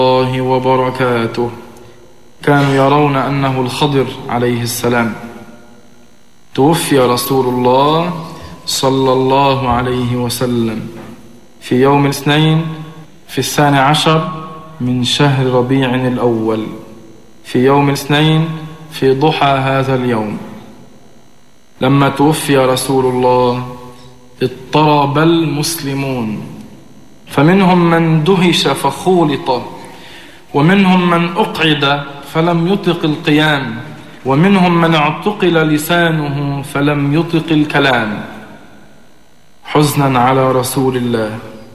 الله وبركاته. كانوا يرون أنه الخضر عليه السلام. توفي رسول الله صلى الله عليه وسلم في يوم الاثنين في 12 من شهر ربيع الأول، في يوم الاثنين في ضحى هذا اليوم. لما توفي رسول الله اضطرب المسلمون، فمنهم من دهش فخولط، ومنهم من أقعد فلم يطق القيام، ومنهم من اعتقل لسانه فلم يطق الكلام حزنا على رسول الله.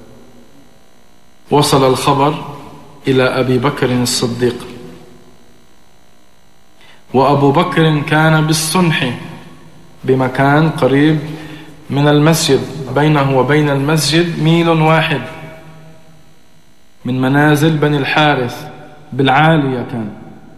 وصل الخبر إلى أبي بكر الصديق، وأبو بكر كان بالسنح بمكان قريب من المسجد، بينه وبين المسجد ميل واحد من منازل بني الحارث بالعالية. كان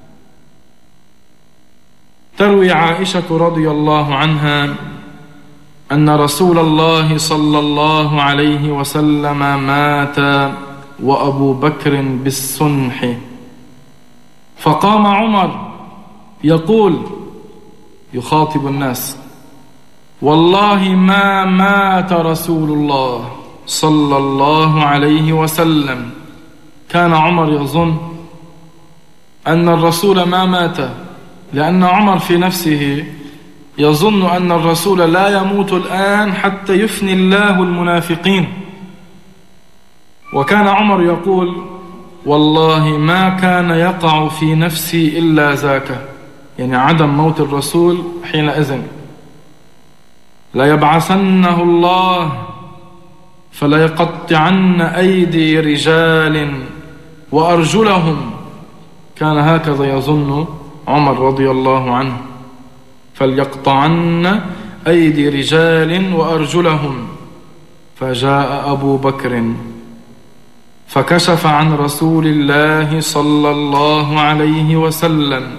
تروي عائشة رضي الله عنها أن رسول الله صلى الله عليه وسلم مات وأبو بكر بالسنح، فقام عمر يقول يخاطب الناس: والله ما مات رسول الله صلى الله عليه وسلم. كان عمر يظن أن الرسول ما مات، لأن عمر في نفسه يظن أن الرسول لا يموت الآن حتى يفني الله المنافقين. وكان عمر يقول: والله ما كان يقع في نفسي إلا ذاك، يعني عدم موت الرسول حينئذ. ليبعثنه الله فليقطعن أيدي رجال وأرجلهم. كان هكذا يظن عمر رضي الله عنه، فليقطعن أيدي رجال وأرجلهم. فجاء أبو بكر فكشف عن رسول الله صلى الله عليه وسلم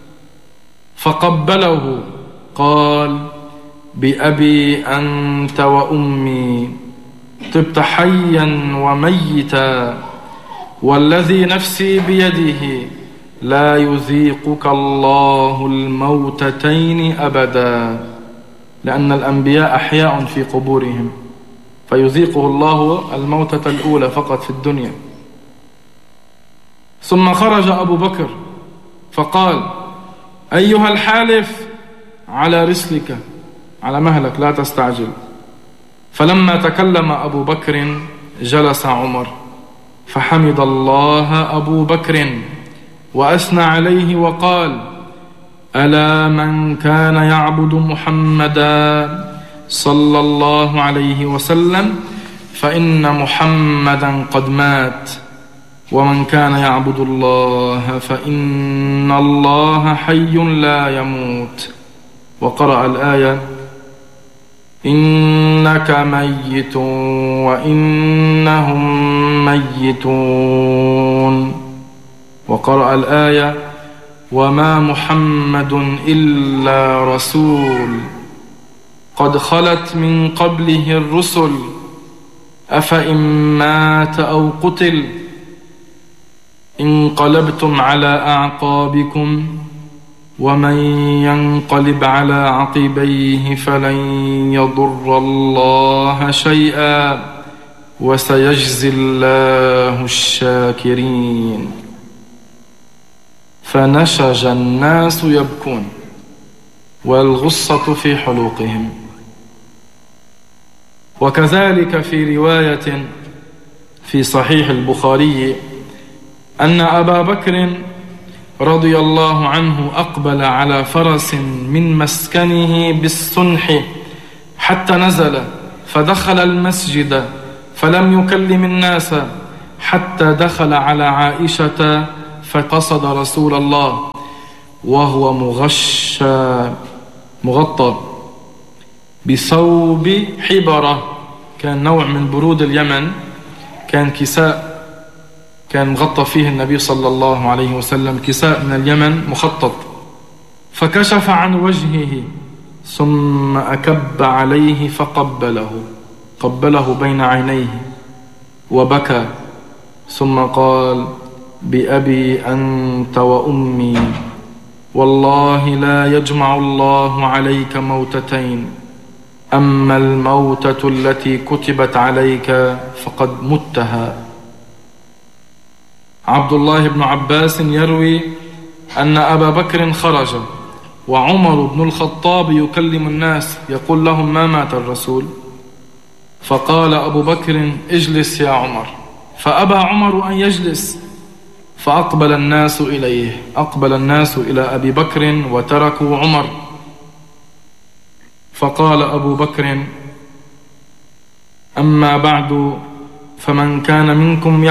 فقبله، قال: بأبي أنت وأمي، طبت حيا وميتا، والذي نفسي بيده لا يذيقك الله الموتتين أبدا، لأن الأنبياء أحياء في قبورهم، فيذيقه الله الموتة الأولى فقط في الدنيا. ثم خرج أبو بكر فقال: أيها الحالف، على رسلك، على مهلك، لا تستعجل. فلما تكلم أبو بكر جلس عمر، فحمد الله أبو بكر وأثنى عليه وقال: ألا من كان يعبد محمدا صلى الله عليه وسلم فإن محمدا قد مات، ومن كان يعبد الله فإن الله حي لا يموت. وقرأ الآية: إنك ميت وإنهم ميتون. وقرأ الآية: وما محمد إلا رسول قد خلت من قبله الرسل أفإن مات أو قتل انقلبتم على أعقابكم ومن ينقلب على عقبيه فلن يضر الله شيئا وسيجزي الله الشاكرين. فنشج الناس يبكون والغصة في حلوقهم. وكذلك في رواية في صحيح البخاري أن أبا بكر رضي الله عنه أقبل على فرس من مسكنه بالسنح حتى نزل، فدخل المسجد فلم يكلم الناس حتى دخل على عائشة فقصد رسول الله وهو مغطى بثوب حبرة، كان نوع من برود اليمن، كان كساء كان مغطى فيه النبي صلى الله عليه وسلم، كساء من اليمن مخطط. فكشف عن وجهه ثم أكب عليه فقبله بين عينيه وبكى، ثم قال: بأبي أنت وأمي والله لا يجمع الله عليك موتتين، أما الموتة التي كتبت عليك فقد متها. عبد الله بن عباس يروي أن أبا بكر خرج وعمر بن الخطاب يكلم الناس يقول لهم ما مات الرسول؟ فقال أبو بكر اجلس يا عمر، فأبى عمر أن يجلس، فأقبل الناس إليه، أقبل الناس إلى أبي بكر وتركوا عمر. فقال أبو بكر أما بعد فمن كان منكم